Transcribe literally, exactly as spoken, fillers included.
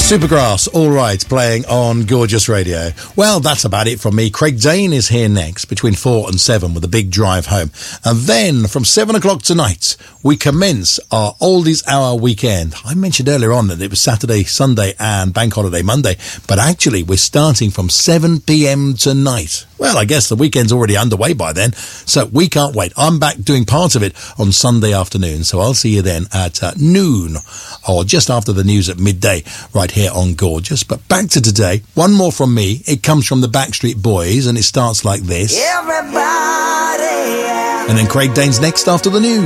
Supergrass, all right, playing on Gorgeous Radio. Well, that's about it from me. Craig Dane is here next between four and seven with a big drive home. And then from seven o'clock tonight, we commence our Oldies Hour weekend. I mentioned earlier on that it was Saturday, Sunday and Bank Holiday Monday, but actually we're starting from seven p.m. tonight. Well, I guess the weekend's already underway by then, so we can't wait. I'm back doing part of it on Sunday afternoon, so I'll see you then at uh, noon or just after the news at midday right here on Gorgeous. But back to today, one more from me. It comes from the Backstreet Boys and it starts like this. Everybody, yeah. And then Craig Dane's next after the news.